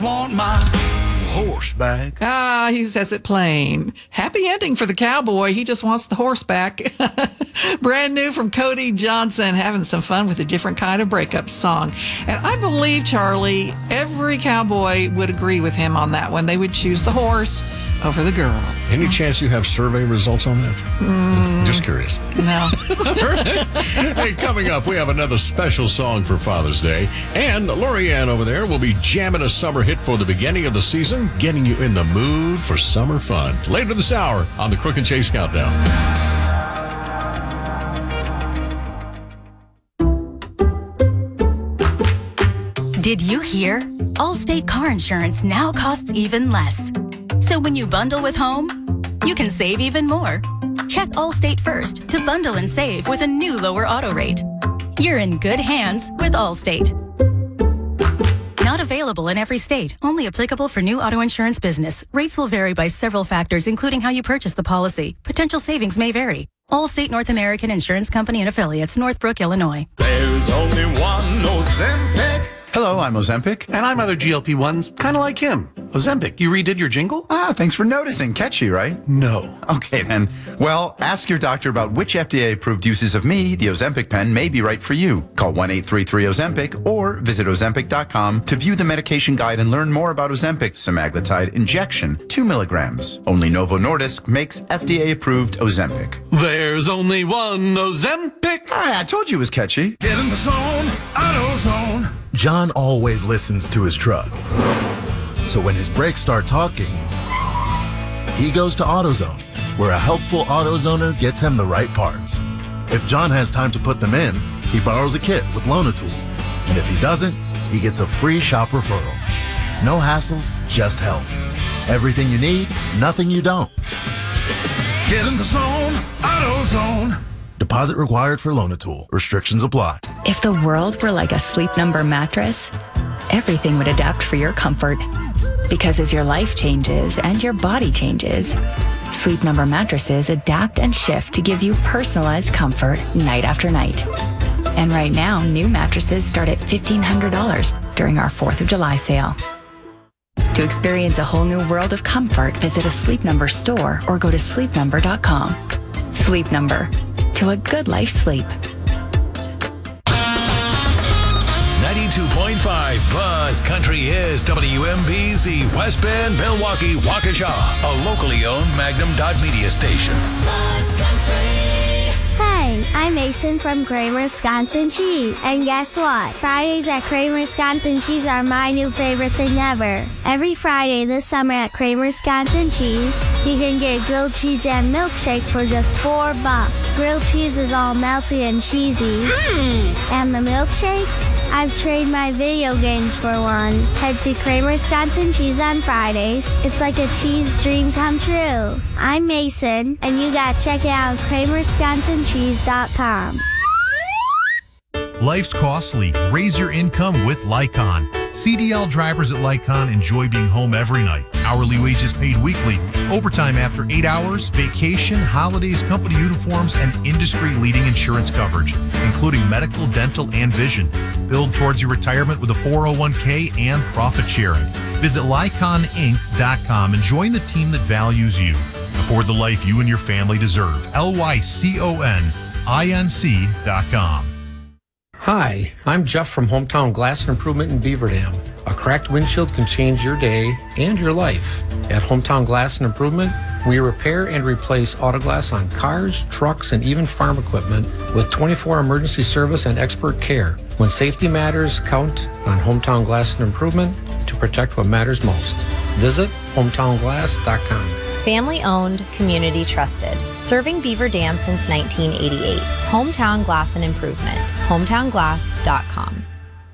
Want my horse back. He says it plain. Happy ending for the cowboy. He just wants the horse back. Brand new from Cody Johnson, having some fun with a different kind of breakup song. And I believe, Charlie, every cowboy would agree with him on that one. They would choose the horse over the girl. Any chance you have survey results on that? Just curious. No. Hey, coming up, we have another special song for Father's Day. And Lorianne over there will be jamming a summer hit for the beginning of the season, getting you in the mood for summer fun. Later this hour on the Crook and Chase Countdown. Did you hear? Allstate car insurance now costs even less. So when you bundle with home, you can save even more. Check Allstate first to bundle and save with a new lower auto rate. You're in good hands with Allstate. Not available in every state. Only applicable for new auto insurance business. Rates will vary by several factors, including how you purchase the policy. Potential savings may vary. Allstate North American Insurance Company and Affiliates, Northbrook, Illinois. There's only one Ozempic. Hello, I'm Ozempic. And I'm other GLP-1s, kind of like him. Ozempic, you redid your jingle? Thanks for noticing. Catchy, right? No. Okay, then. Well, ask your doctor about which FDA-approved uses of me, the Ozempic pen, may be right for you. Call 1-833-OZEMPIC or visit Ozempic.com to view the medication guide and learn more about Ozempic semaglutide injection, 2 milligrams. Only Novo Nordisk makes FDA-approved Ozempic. There's only one Ozempic. I told you it was catchy. Get in the zone, AutoZone. John always listens to his truck. So when his brakes start talking, he goes to AutoZone, where a helpful AutoZoner gets him the right parts. If John has time to put them in, he borrows a kit with Loan-A-Tool. And if he doesn't, he gets a free shop referral. No hassles, just help. Everything you need, nothing you don't. Get in the zone, AutoZone. Deposit required for Loan-A-Tool. Restrictions apply. If the world were like a Sleep Number mattress, everything would adapt for your comfort. Because as your life changes and your body changes, Sleep Number mattresses adapt and shift to give you personalized comfort night after night. And right now, new mattresses start at $1,500 during our 4th of July sale. To experience a whole new world of comfort, visit a Sleep Number store or go to sleepnumber.com. Sleep Number. To a good life sleep. 92.5 Buzz Country is WMBZ West Bend, Milwaukee, Waukesha, a locally owned Magnum Media station. Buzz Country. Hey, I'm Mason from Kramer Wisconsin Cheese. And guess what? Fridays at Kramer Wisconsin Cheese are my new favorite thing ever. Every Friday this summer at Kramer Wisconsin Cheese, you can get grilled cheese and milkshake for just $4. Grilled cheese is all melty and cheesy. And the milkshake? I've traded my video games for one. Head to Kramer Wisconsin Cheese on Fridays. It's like a cheese dream come true. I'm Mason, and you gotta check it out at KramerWisconsinCheese.com. Life's costly. Raise your income with Lycon. CDL drivers at Lycon enjoy being home every night. Hourly wages paid weekly, overtime after 8 hours, vacation, holidays, company uniforms, and industry-leading insurance coverage, including medical, dental, and vision. Build towards your retirement with a 401k and profit sharing. Visit LyconInc.com and join the team that values you. Afford the life you and your family deserve. LYCONINC.com. Hi, I'm Jeff from Hometown Glass and Improvement in Beaver Dam. A cracked windshield can change your day and your life. At Hometown Glass and Improvement, we repair and replace auto glass on cars, trucks, and even farm equipment with 24 emergency service and expert care. When safety matters, count on Hometown Glass and Improvement to protect what matters most. Visit hometownglass.com. Family owned, community trusted. Serving Beaver Dam since 1988. Hometown Glass and Improvement. HometownGlass.com.